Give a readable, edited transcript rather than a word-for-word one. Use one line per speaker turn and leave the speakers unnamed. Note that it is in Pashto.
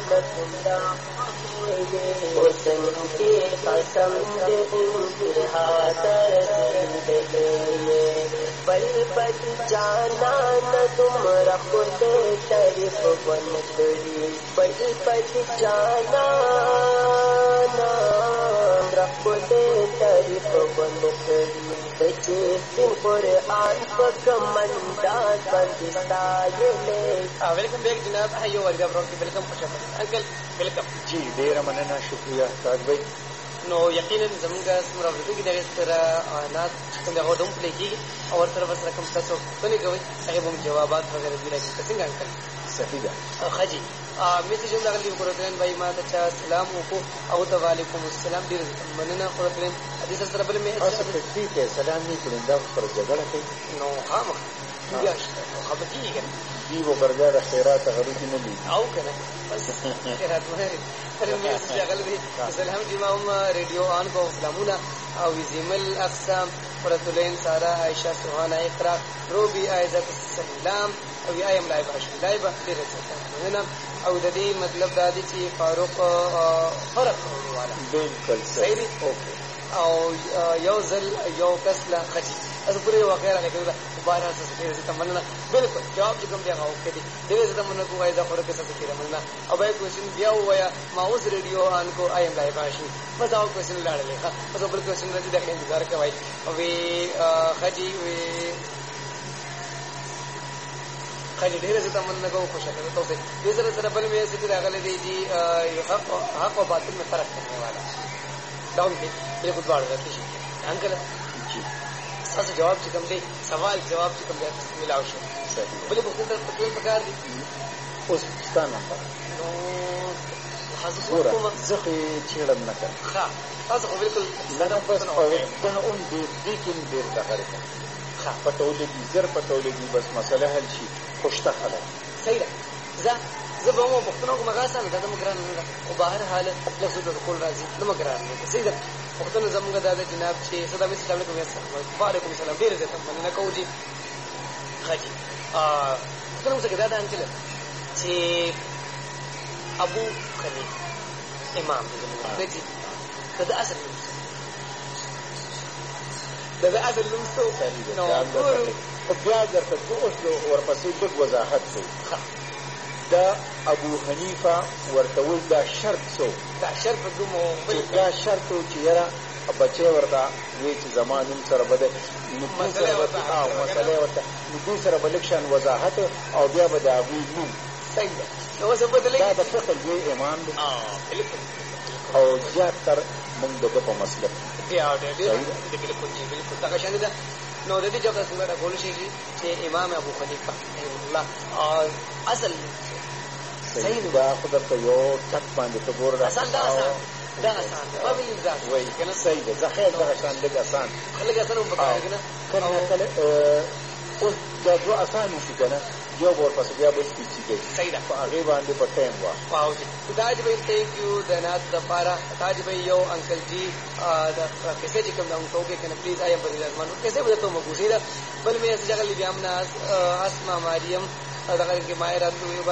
तुमरा हुस्न की कसम दे इंतहा तरसीदे पल पल जाना न तुमरा खुद तारीफ बन करी पल पल जाना न खुद तारीफ बन करी जिन कुरान पकमंदाज बंदिस्ता ये ले
वेलकम बैक जनाब अयो वर्गा ब्रोक वेलकम अंकल वेलकम
जी ډیر مننه شکریہ تاج بھائی
نو یقینا زمونږه سمره ورته کې دغه سره نات کوم دغه دوم پلیږي او تر ورسره کوم تاسو څنګه کوي هغه هم جوابات وغیرہ دی لکه څنګه انکل
صحیح ده
خاجي میسج هم دغه ورته بھائی ما ته سلام وکړو او ته وعلیکم السلام ډیر مننه ورته حدیث سره بل می
اصل ټیک ہے سلام نه کړم دا پر جګړه کوي
نو خامخ بیا خبر کیږي
دی و برګر خیرات غریب نه دي
او کنه بس خیرات مهر تر مې شغل دي سلام جمعهم ریډیو آن کو فلمونه او زیمل اقسام فرتلین سارا عائشہ سبحانه اقرا روبي عزت السلام او ایم لایب لایب ډیر څه نه او د دې مطلب دا دی چې فاروق فرق والا
بالکل
صحیح اوکے او یو ځل یو کس لا خچي از پوره واقعا راکړه بارا څه څه تمنا بالکل جواب چې کوم دی هغه اوکې دي دغه څه تمنا کوی دا خورکه څه څه تمنا او به کوشن بیا وایا ما اوس ریډیو آن کو ایم لایو راشي بس او کوشن لاړلې ها بس بل کوشن راځي دا انتظار کوي او وی خجی وی خجی ډېر څه تمنا کو خوشاله تاسو دې سره سره بل مې څه راغلي دي حق او باطل میں فرق کرنے والا ډاون کې بالکل ډاډ راځي انکل
جی
تاسو جواب چې کوم دی سوال جواب چې کوم دی ملاو شي
صحیح
بلې په څه په پکار دي
اوس ستانه
نو حاضر
کوم ځخه چیرم نه کړ
ښه تاسو بالکل
زنه بس په دا اون دې کې ډېر ځخره ښه پټولې دي زر پټولې دي بس مسله حل شي خوشته خلک
صحیح ده زه به مو پښتنو کومه غاسه نه کوم ګران نه او بهر حال لفظ د کول راځي نو ګران نه صحیح ده پښتنو زموږ د جناب چې صدا مې سلام علیکم وعلیکم السلام ډیر زه تم نه کوجی خاجي پښتنو څخه دا انکل چې ابو خلیفه امام دې د اصل د اصل لمسو
نو بیا درته اوس ورپسې د وضاحت کوي دا ابو حنیفه ورته ول دا شرط سو
دا شرط کومو
دا شرط چې یاره بچي ورته وی چې زمانوم سره بده مسله ورته نو سره بلکشن وضاحت او بیا به دا وی نو
صحیح نو څه بدلې
دا د فقه دی امام دی
بالکل
او زیاتر موږ دغه په مسلک
بیا ډېر بالکل دا شان ده نو د دې جګه څنګه کول شي چې امام ابو حنیفه رحمه الله اصل
صحیح دا خدای ته یو ټک باندې ته ګور
آسان دا آسان قابل ذات
وای کنه صحیح ده ځکه دا آسان ده آسان
خلک آسان په کار کنه
کله اوس دا جو آسان شي کنه یو ور پس بیا به سپیچي
صحیح ده
په هغه باندې په ټایم وا
واو تاج بھائی تھینک یو د نات د پارا تاج بھائی یو انکل جی دا کیسه چې کوم دا تو کې کنه پلیز آیم بدل ازمانو کیسه بده تو مګوسی دا بل مې څنګه لې بیا امنا اسما مریم دا کې ماهرات